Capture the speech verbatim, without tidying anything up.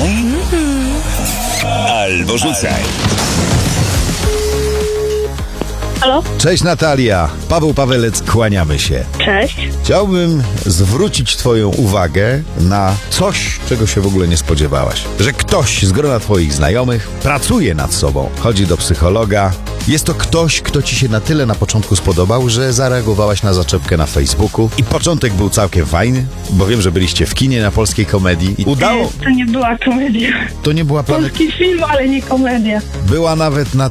albo rzucaj. Halo? Cześć Natalia, Paweł Pawelec, kłaniamy się. Cześć. Chciałbym zwrócić twoją uwagę na coś, czego się w ogóle nie spodziewałaś. Że ktoś z grona twoich znajomych pracuje nad sobą, chodzi do psychologa. Jest to ktoś, kto ci się na tyle na początku spodobał, że zareagowałaś na zaczepkę na Facebooku. I początek był całkiem fajny, bo wiem, że byliście w kinie na polskiej komedii. I udało... To nie była komedia. To nie była planet... Polski film, ale nie komedia. Była nawet na